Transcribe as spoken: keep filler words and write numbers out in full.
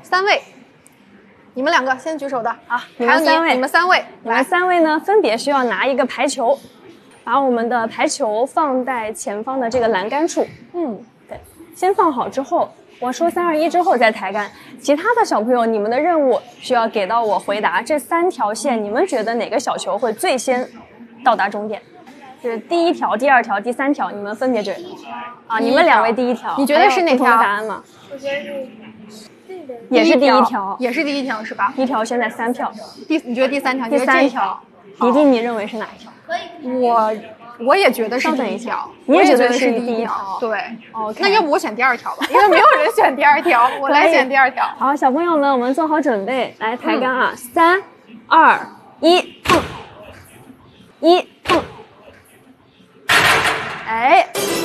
三位，你们两个先举手的啊， 你们三位， 你们三位， 你们三位呢，分别需要拿一个排球，把我们的排球放在前方的这个栏杆处。嗯，对，先放好之后，我说三二一之后再抬杆。其他的小朋友，你们的任务需要给到我回答这三条线，你们觉得哪个小球会最先到达终点？是第一条、第二条、第三条，你们分别觉得啊？你们两位第一条， 你觉得是哪条？ 答案吗？ 我觉得是这个， 也是第一条， 也是第一条是吧？ 第一条现在三票， 第你觉得第三条？ 第三条，迪迪你认为是哪一条？ 可以。 我我也觉得是第一条， 你也觉得是第一条？ 对。 OK， 那要不我选第二条吧，因为没有人选第二条，我来选第二条。 好，小朋友们，我们做好准备，来抬杆啊！三、二、一，碰！一碰！哎，